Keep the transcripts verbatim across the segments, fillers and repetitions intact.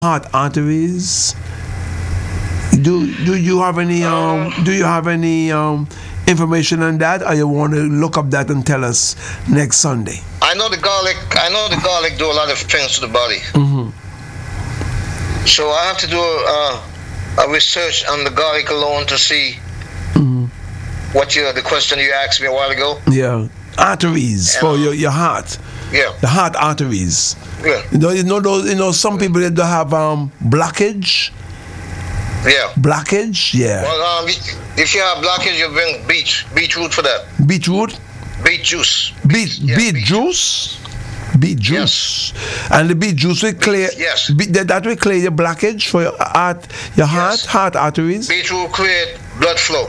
heart arteries. Do do you have any um do you have any um information on that, or you want to look up that and tell us next Sunday? I know the garlic. I know the garlic do a lot of things to the body. Mm-hmm. So I have to do a, a research on the garlic alone to see Mm-hmm. what you the question you asked me a while ago. Yeah, arteries for your, your heart. Yeah. The heart arteries. Yeah. You know, you know those. You know some people that have um blockage. Yeah. Blockage. Yeah. Well, um, if you have blockage, you bring beet beetroot for that. Beetroot. Beet juice. Beet yeah, beet, beet. juice. Beet juice. And the beet juice will clear. Yes. Beet, that, that will clear your blockage for your heart, your heart, Yes. heart arteries. Beetroot create blood flow.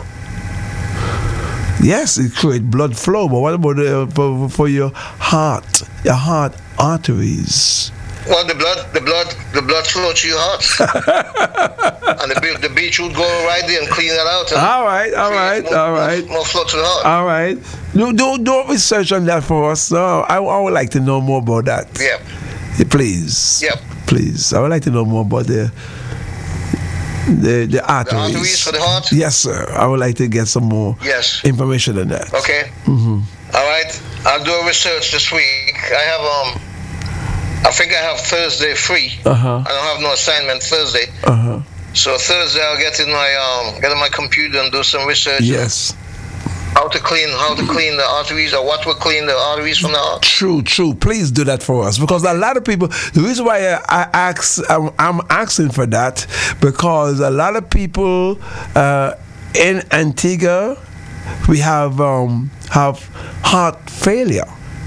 Yes, it creates blood flow. But what about uh, for, for your heart, your heart arteries? Well, the blood, the blood, the blood flow to your heart, and the be- the beetroot go right there and clean that out. And All right, all right, more, all right. More, more flow to the heart. All right. Do, do, do research on that for us. No, I, I would like to know more about that. Yeah. Yeah, please. Yep. Please. I would like to know more about the the, the arteries. The arteries for the heart? Yes, sir. I would like to get some more Yes. information on that. Okay. Mm-hmm. All right. I'll do a research this week. I have um, I think I have Thursday free. Uh-huh. I don't have no assignment Thursday. Uh-huh. So Thursday I'll get in my um, get on my computer and do some research. Yes. How to clean, how to clean the arteries, or what will clean the arteries from the heart. True, true. Please do that for us, because a lot of people. The reason why I, I ask, I'm, I'm asking for that, because a lot of people uh, in Antigua, we have um, have heart failure.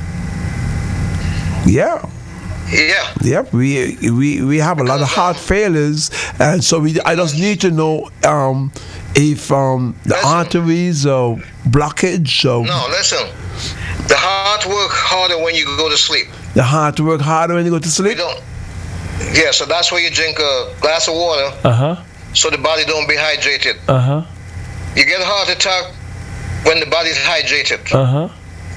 Yeah. Yeah. Yep, we we we have a lot of heart failures, and so we. I just need to know um, if um, the Listen. arteries or blockage or No, listen. The heart work harder when you go to sleep. the heart work harder when you go to We sleep. don't. Yeah, so that's why you drink a glass of water Uh huh. so the body don't be hydrated. Uh huh. You get a heart attack when the body's hydrated. Uh huh.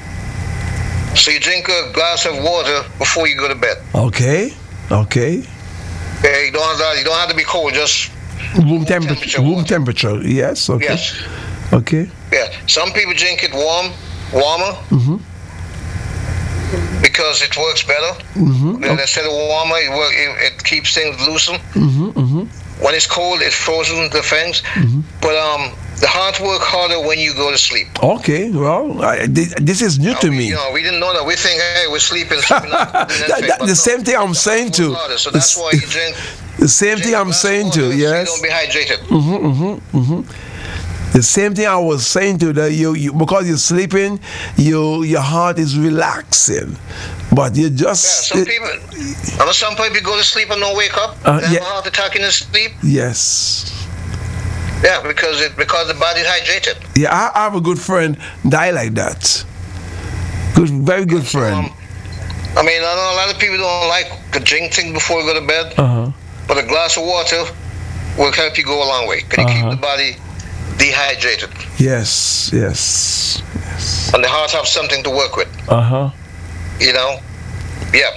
So you drink a glass of water before you go to bed. Okay. Okay. Okay, you don't have to, you don't have to be cold. Just Room temperature. temperature Room water. temperature. Yes. Okay. yes, Okay. yeah. Some people drink it warm, warmer, Mhm. because it works better. Mhm. Then instead of warmer, it, work, it, it keeps things loosened. Mhm. Mhm. When it's cold, it frozen the things. Mm-hmm. But um, the heart work harder when you go to sleep. Okay. Well, I, thi- this is new to we, me. You know, we didn't know that. We think, hey, we're sleeping. So we're not doing That- anything. that- But the no, same thing I'm the saying heart to. work harder. So that's why you drink. The same thing drink a I'm glass of saying water to. so you Yes. don't be hydrated. Mm-hmm, mm-hmm, mm-hmm. The same thing I was saying to that you, you because you're sleeping, you your heart is relaxing, but you Yeah, just some it- people. Unless some people go to sleep and don't wake up. Uh, they have yeah. a heart attack in their sleep. yes, Yeah, because it because the body's hydrated. yeah. I, I have a good friend die like that. Good, very good friend. Um, I mean, I know a lot of people don't like to drink things before you go to bed, Uh huh. but a glass of water will help you go a long way. Can you Uh-huh. keep the body dehydrated, Yes, yes, yes. and the heart have something to work with. Uh huh. You know. Yeah.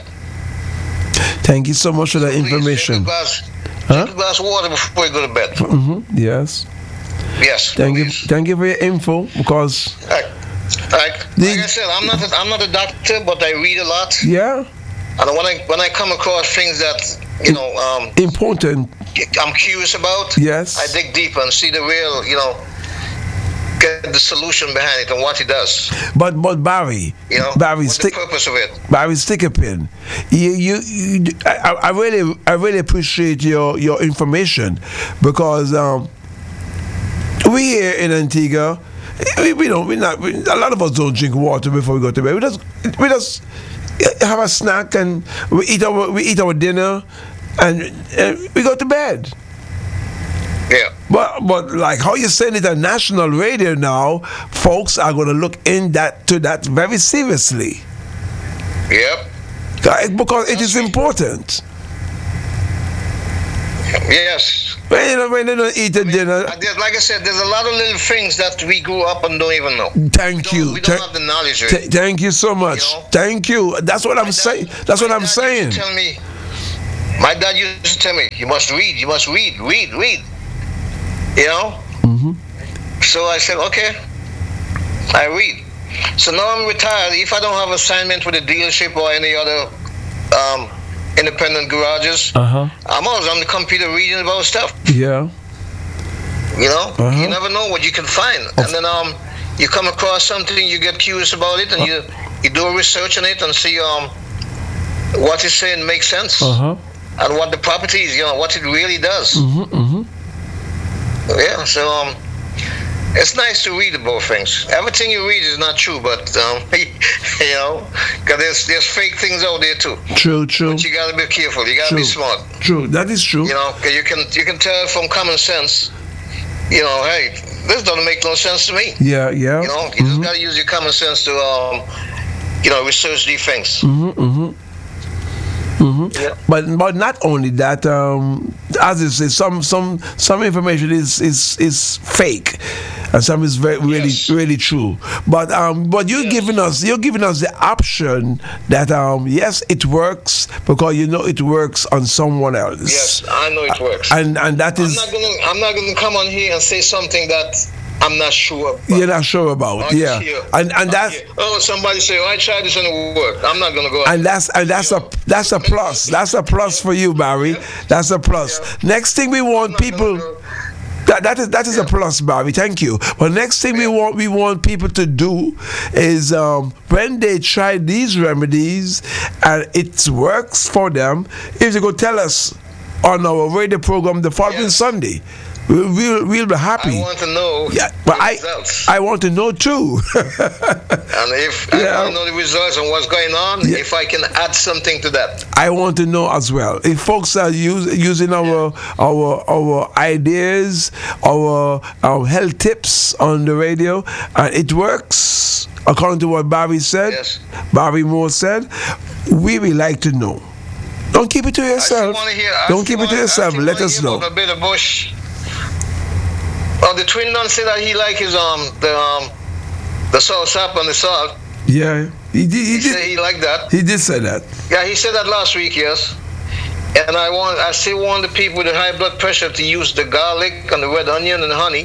Thank you so much for that Please, information. Drink a glass, Huh? drink a glass of water before you go to bed. Mm-hmm. Yes. Yes. Thank you. please. Thank you for your info, because Like, like, The- like I said, I'm not a, I'm not a doctor, but I read a lot, yeah, and when I when I come across things that you know um, important. I'm curious about, Yes. I dig deeper and see the real, you know, get the solution behind it and what it does. But but Barry, You know, Barry, what's stick. the purpose of it? Barry, stick a pin. You, you, you I, I really, I really appreciate your, your information, because um, we here in Antigua, we, we don't, we not, we, a lot of us don't drink water before we go to bed. We just, we just have a snack and we eat our, we eat our dinner, and, and we go to bed. Yeah. But but like how you saying it on national radio now, folks are going to look in that to that very seriously. Yep. Uh, because it is important. Yes. When you know, when you don't eat a dinner, Uh, there's- Like I said, there's a lot of little things that we grew up and don't even know. thank We you. don't, we don't Thank- have the knowledge of th- it. thank you so much. You know? Thank you. That's what I'm My dad- saying. That's what my I'm dad saying. used to Tell me, My dad used to tell me, you must read, you must read, read, read. You know? Mm-hmm. So I said, okay, I read. So now I'm retired. If I don't have assignment with a dealership or any other um, independent garages, Uh-huh. I'm always on the computer reading about stuff. Yeah. You know? Uh-huh. You never know what you can find. And then um, you come across something, you get curious about it, and you, you do a research on it and see um, what it's saying makes sense. Uh-huh. And what the properties, you know, what it really does. Mm-hmm, mm-hmm. Yeah, so um, it's nice to read about things. Everything you read is not true, but um, you know, because there's there's fake things out there too. True, true. But you gotta be careful. You gotta True. be smart. True, that is true. You know, 'cause you can you can tell from common sense. You know, hey, this doesn't make no sense to me. Yeah, yeah. You know, you mm-hmm. just gotta use your common sense to um, you know, research these things. Mm-hmm, mm-hmm. Mm-hmm. Yeah. But but not only that, um, as I say, some some some information is is is fake, and some is very really Yes. really true. But um, but you're Yes. giving us you're giving us the option that um, yes, it works because you know it works on someone else. Yes, I know it works. And and that I'm is not gonna I'm not gonna come on here and say something that I'm not sure about. you're not sure about. I'll Yeah, hear- and and I'll that's. hear, oh, somebody say, oh, I tried this and it worked. I'm not gonna go. And that's and that's a that's a plus. That's a plus for you, Barry. That's a plus. Next thing we want I'm not people. gonna go. That, that is that is a plus, Barry. Thank you. But next thing we want we want people to do is um, when they try these remedies and it works for them, if they go tell us on our radio program the following Yes. Sunday, we'll, we'll we'll be happy. I want to know Yeah, but the I results. I want to know too. and if Yeah. I want to know the results and what's going on, Yeah. if I can add something to that. I want to know as well if folks are use, using our our our ideas, our our health tips on the radio, and it works according to what Barry said. Yes. Barry Moore said. We would like to know. Don't keep it to I still yourself. want to hear. I Don't still keep it to wanna- I yourself. still Let wanna us hear know. about A bit of Bush. Oh, the twin done said that he like his um the um the salt sap and the salt. Yeah, he did. He He said did. he liked that. He did say that. Yeah, he said that last week. Yes. And I want, I still want the people with the high blood pressure to use the garlic and the red onion and the honey.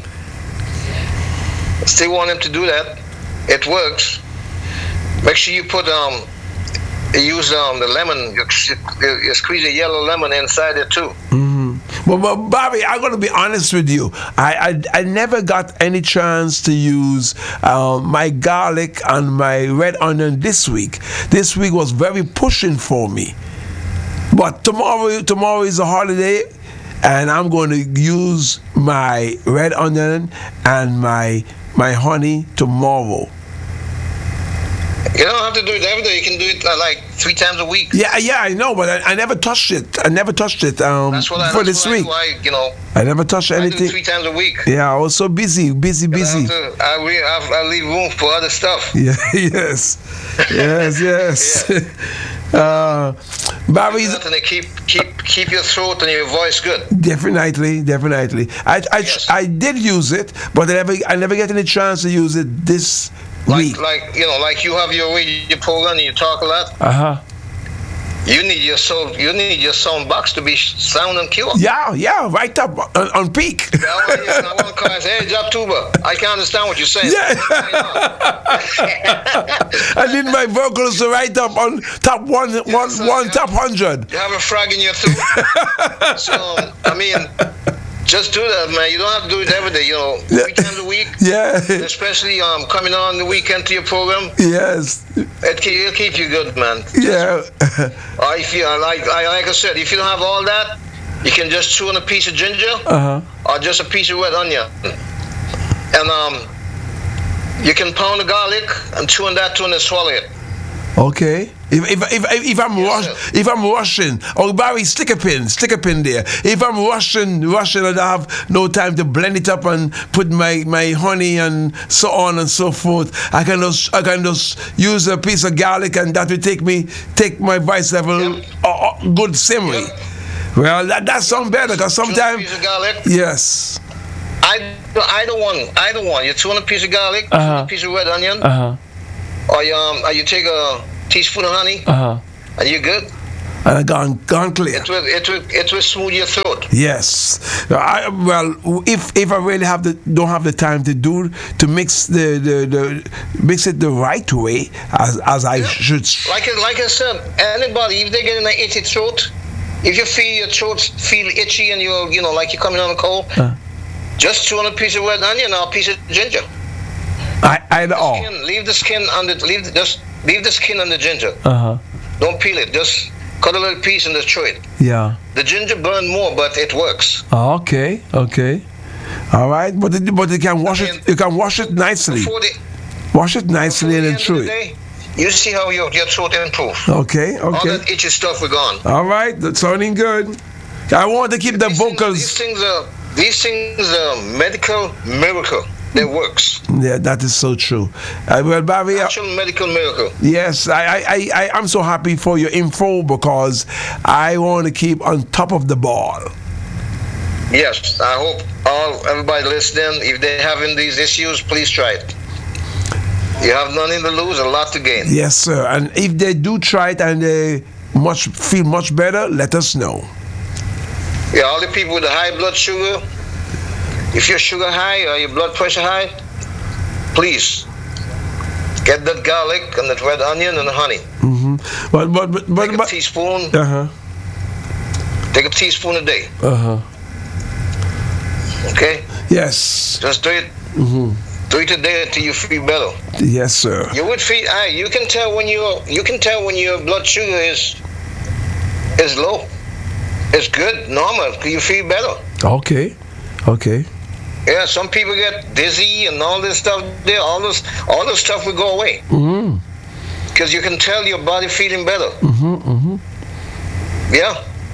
I still want them to do that. It works. Make sure you put um, you use um the lemon. You, you, you squeeze a yellow lemon inside it too. Mm-hmm. But, but Bobby, I'm going to be honest with you. I, I I never got any chance to use um, my garlic and my red onion this week. This week was very pushing for me. But tomorrow tomorrow is a holiday, and I'm going to use my red onion and my my honey tomorrow. You don't have to do it every day. You can do it uh, like three times a week. Yeah, yeah, I know, but I, I never touched it. I never touched it um, That's what I, for that's this what week. I, do. I, you know, I never touched I do anything. it three times a week. Yeah, I was so busy, busy, busy. I, have to, I, re, I, I leave room for other stuff. Yeah, yes, yes, yes. uh, Barry's And they keep keep keep your throat and your voice good. definitely, definitely. I, I, Yes. I did use it, but I never, I never get any chance to use it this Like week. like you know, like you have your radio program and you talk a lot. Uh huh. You need your soul. You need your sound box to be sound and pure. Yeah, yeah, right up on, on peak. I want to hear, I want to call and say, "Hey, Job Tuba, I can't understand what you're saying." Yeah. I need my vocals to right up on top one, one, so one you top hundred. You have a frog in your throat. So I mean, just do that, man. You don't have to do it every day. You know, Yeah. three times a week. Yeah. Especially um coming on the weekend to your program, Yes. it keep, it'll keep you good, man. Yeah. Or if you like, I, like I said, if you don't have all that, you can just chew on a piece of ginger Uh huh. or just a piece of red onion, and um, you can pound the garlic and chew on that too and then swallow it. Okay. If if if, if I'm Yes, rush, sir. if I'm rushing, oh Barry, stick a pin, stick a pin there. If I'm rushing, rushing, and I have no time to blend it up and put my, my honey and so on and so forth, I can just I can just use a piece of garlic and that will take me take my voice level Yep. uh, uh, good simmering. Yep. Well, that that sounds better because Chew on a sometimes piece of garlic. yes. I I don't want I don't want you chew on a piece of garlic, chew on Uh-huh. a piece of red onion, Uh huh. or you um or you take a teaspoon of honey Uh huh. and you're good. And gone, gone clear. It will, it will, it will smooth your throat. Yes. I, well, if if I really have the don't have the time to do to mix the the, the mix it the right way as as I Yeah. should. Like I- like I said, anybody if they get in an itchy throat, if you feel your throat feel itchy and you're you know like you're coming on a cold, Uh. just chew on a piece of red onion or a piece of ginger. I either or. Skin, leave the skin on the leave the, just leave the skin on the ginger. Uh huh. Don't peel it. Just cut a little piece and just chew it. Yeah. The ginger burn more, but it works. Okay. Okay. All right. But it, but you can wash I it. mean, You can wash it nicely. Before the, Wash it before nicely the and then end of chew the it. day, you see how your your throat improve. Okay. All Okay. that itchy stuff will gone. All right. That's sounding good. I want to keep the These things- vocals. These things are these things are medical miracle. They works. Yeah, that is so true. Uh, well, Barry, uh, Actual medical miracle. yes, I, I, I, I, I'm so happy for your info because I want to keep on top of the ball. Yes, I hope all everybody listening, if they're having these issues, please try it. You have nothing to lose, a lot to gain. Yes, sir. And if they do try it and they much feel much better, let us know. Yeah, all the people with the high blood sugar, if your sugar high or your blood pressure high, please get that garlic and that red onion and the honey. Mm-hmm. But but but but, Take a but teaspoon. uh huh Take a teaspoon a day. uh huh. Okay, Yes. just do it. Mm-hmm. Do it a day until you feel better. Yes, sir. You would feel. Ah, you can tell when your you can tell when your blood sugar is is low. It's good, normal. You feel better. Okay. Okay. Yeah, some people get dizzy and all this stuff. There, all this, all this stuff will go away Mm-hmm. because you can tell your body feeling better. Mm-hmm. Mm-hmm. Yeah.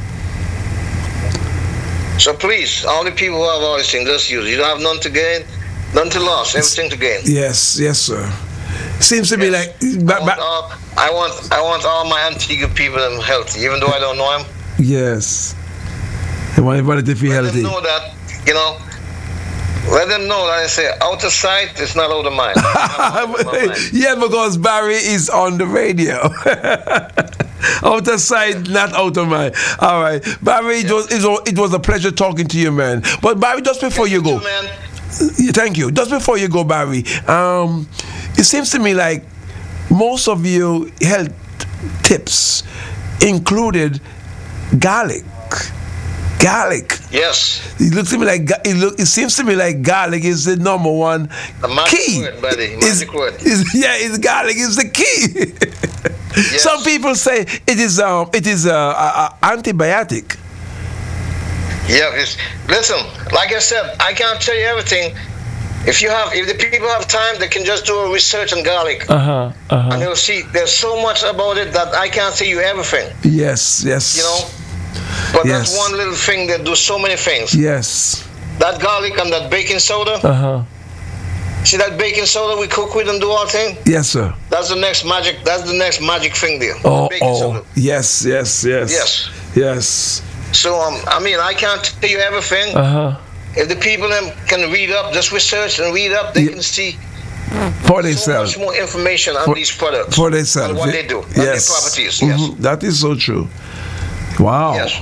So please, all the people who have all these things, just use it. You don't have none to gain, none to lose, everything to gain. Yes. Yes, sir. Seems to be Yes. like. I But, want, but, all, I want, I want all my Antigua people to be healthy, even though I don't know them. yes. I want everybody to feel Let healthy. them know that, you know. Let them know that I say, out of sight is not out of mind. Out of mind. Yeah, because Barry is on the radio. Out of sight, not out of mind. All right, Barry, it was, it was it was a pleasure talking to you, man. But Barry, just before you go, Man, yeah, thank you. Just before you go, Barry, um, it seems to me like most of your health tips included garlic. Garlic. yes, It looks to me like ga- it look. It seems to me like garlic is the number one the magic key. word, buddy. Is- Magic word. is- yeah, it's garlic is the key. Yes. Some people say it is um it is a, a, a antibiotic. Yeah, it's, listen, like I said, I can't tell you everything. If you have, if the people have time, they can just do a research on garlic, Uh huh. Uh and huh. they'll see there's so much about it that I can't tell you everything. Yes. Yes. You know, but Yes. that's one little thing that do so many things. Yes. That garlic and that baking soda. Uh huh. See that baking soda we cook with and do our thing? Yes, sir. That's the next magic. That's the next magic thing there. Oh. Baking Oh. soda. Yes. Yes. Yes. Yes. Yes. So um, I mean, I can't tell you everything. Uh huh. If the people them can read up, just research and read up, they Yeah. can see For so themselves. much more information on For- these products. For themselves. And what they do. And Yes. their properties. Yes. Mhm. That is so true. Wow. Yes.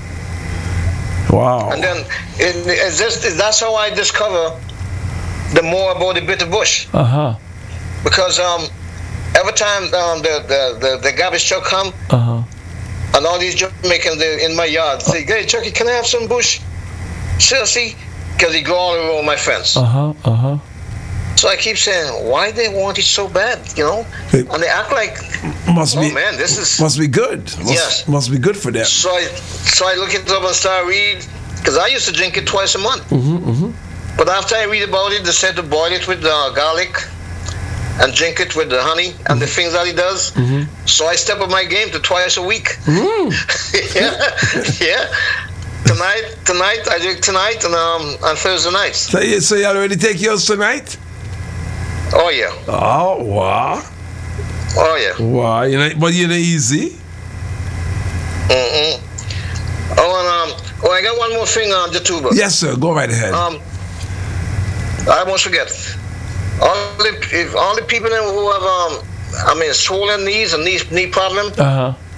Wow. And then it, it's just, that's how I discover the more about the bitter bush. Uh huh. Because um, every time um, the, the, the, the garbage truck come, Uh huh. and all these Jamaicans they're in my yard say, hey, Chucky, can I have some bush? Seriously? Because he go all around my fence. Uh huh. Uh huh. So I keep saying, why they want it so bad, you know? Hey. And they act like, Must oh be. man, this is... Must be good. Must, Yes. Must be good for them. So I, so I look it up and start read, because I used to drink it twice a month. Mm-hmm, mm-hmm. But after I read about it, they said to boil it with uh, garlic and drink it with the honey and the things that he does. Mm-hmm. So I step up my game to twice a week. Mm. yeah, yeah. Tonight, tonight I drink tonight and um on Thursday nights. So, you- so you already take yours tonight? Oh yeah, Oh, wow. oh yeah. Wow. You know, but you know, easy. Mm-mm. Oh and um, oh I got one more thing on Jatuba. Yes, sir. Go right ahead. Um, I almost forget. All the if all the people who have um, I mean swollen knees and knee knee problem. Uh huh.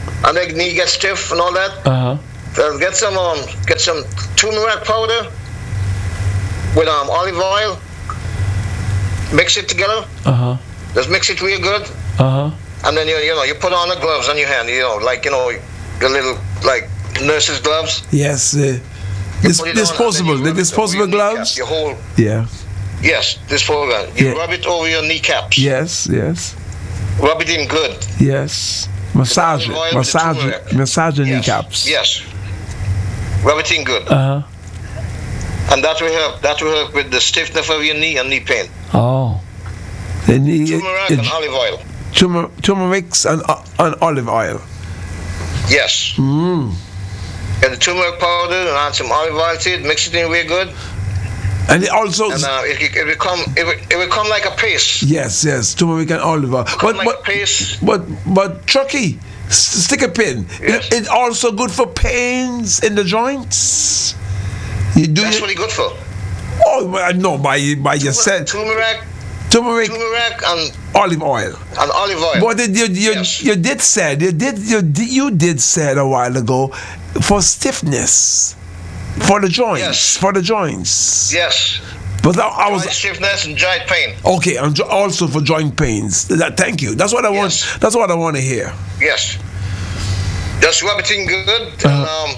and the knee gets stiff and all that, Uh huh. then get some um, get some turmeric powder with um, olive oil. Mix it together. Uh huh. Just mix it real good, Uh huh. and then you you know you put on the gloves on your hand. You know, like you know the little like nurse's gloves. Yes. Uh, dis- Put it on, disposable. and then The you rub it over disposable your kneecap, gloves. Your whole Yeah. yes, disposable. You Yeah. rub it over your kneecaps. Yes. Yes. Rub it in good. Yes. Massage it. Olive oil with the Massage it. turmeric. Massage the Yes. kneecaps. Yes. Rub it in good, Uh huh. and that will help. That will help with the stiffness of your knee and knee pain. Oh. The knee- Turmeric the and olive oil. turmer- turmeric and, uh, and olive oil. Yes. Mm. Get the turmeric powder and add some olive oil to it. Mix it in real good, And it also. and uh, it, it will come. It will, it will come like a paste. Yes, yes, turmeric and olive oil. Come But, like but, a paste. but, but, Chucky, s- stick a pin. Yes. It, it's also good for pains in the joints. You do That's it. what it's good for. Oh, well, no, by by you said Turmeric, turmeric, turmeric, and, olive oil. and olive oil. But it, you, you, Yes. you did said you did you did, you did said a while ago for stiffness, for the joints, Yes. for the joints. Yes. But I, I was Joint stiffness and joint pain. okay, and jo- also for joint pains. That, thank you. That's what I want. Yes. That's what I want to hear. Yes. Just rub it in good and um,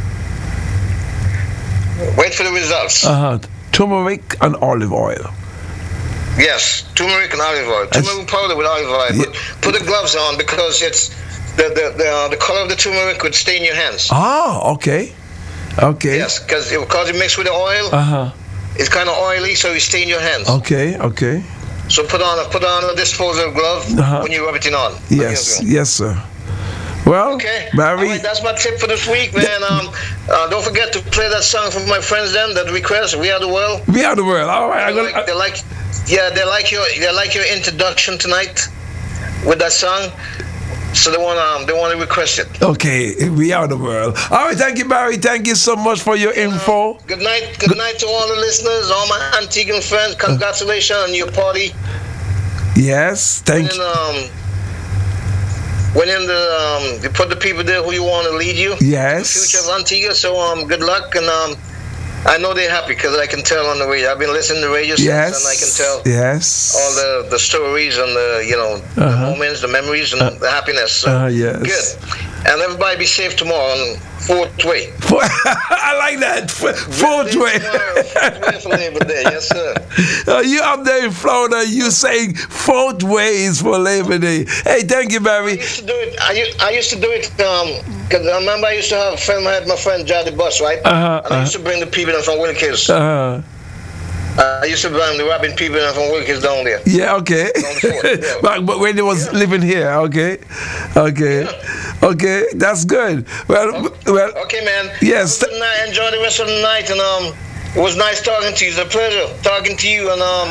wait for the results. Uh huh. Turmeric and olive oil. Yes, turmeric and olive oil. Turmeric powder with olive oil. Yeah. But put the gloves on because it's the the the, uh, the color of the turmeric would stain your hands. Ah, okay, okay. Yes, because it, because it mixed with the oil, Uh huh. it's kind of oily, so it stain your hands. Okay, okay. So put on a put on a disposable glove Uh-huh. when you rub it in on. Yes, yes, sir. Well, Okay. All Barry, right, that's my tip for this week, man. Um, uh, don't forget to play that song for my friends. Then that request, "We Are the World." we are the world. All right, They I'm gonna, like, they like, yeah, they like your they like your introduction tonight with that song. So they want um they want to request it. okay, we are the world. All right, thank you, Barry. Thank you so much for your info. Good night, good night to all the listeners, all my Antiguan friends. Congratulations on your party. Yes, thank When you. um when in the um you put the people there who you want to lead you. Yes. The future of Antigua. So um good luck, and um I know they're happy because I can tell on the radio. I've been listening to radio since, Yes, and I can tell. yes. All the, the stories and the you know the Uh-huh. moments, the memories, and the happiness. So, Uh, yes. Good. And everybody be safe tomorrow on Fourth Way. I like that. Fourth way. Tomorrow, Fourth Way for Labor Day. Yes, sir. Uh, you up there in Florida, you saying fourth ways for Labor Day. Hey, thank you, I Barry. used to do it. I used, I used to do it. Um, cause I remember I used to have a friend. I had my friend Jody Bus, right? Uh-huh, and I used to bring the people in from Wilkes. Uh, Uh, I used to bring the robbing people in from Wilkes down there. yeah, okay. On the fourth, yeah. but, but when they was Yeah. living here, okay, okay, okay, that's good. Well, well, Okay, man. Yes. Have a good night. Enjoy the rest of the night, and um, it was nice talking to you. It's a pleasure talking to you, and um,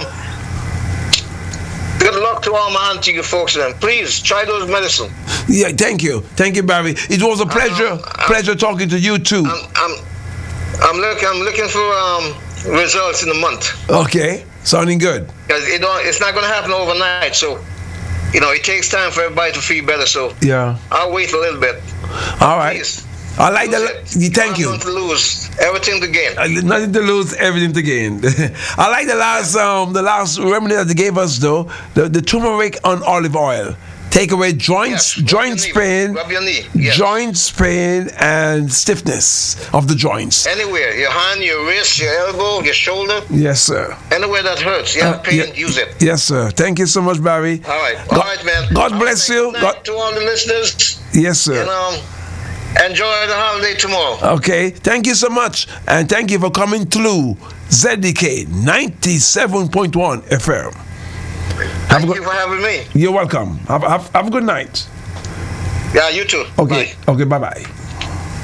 good luck to all my Antigua folks. Then please try those medicine. yeah, thank you, thank you, Barry. It was a pleasure, Uh, pleasure talking to you too. I'm I'm I'm looking I'm looking for um results in a month. Okay, sounding good. Because it don't, it's not going to happen overnight. So, you know, it takes time for everybody to feel better. So Yeah. I'll wait a little bit. All right. Please. I like Lose the. it. Thank you. Nothing to lose, everything to gain. Uh, Nothing to lose, everything to gain. I like the last um the last remedy that they gave us though, the, the turmeric on olive oil. Take away joints, Yes, rub joint your knee. pain, Rub your knee. Yes. joint pain and stiffness of the joints. Anywhere, your hand, your wrist, your elbow, your shoulder, Yes, sir. anywhere that hurts, you have Uh, pain, yeah. use it. Yes, sir. Thank you so much, Barry. All right, God- all right, man. God All bless right, you. good God- night to all the listeners, Yes, sir. and um, enjoy the holiday tomorrow. Okay, thank you so much, and thank you for coming through Z D K ninety-seven point one F M. Have a Thank good, you for having me. you're welcome. Have, have, have a good night. Yeah, you too. Okay, Bye. okay, bye bye.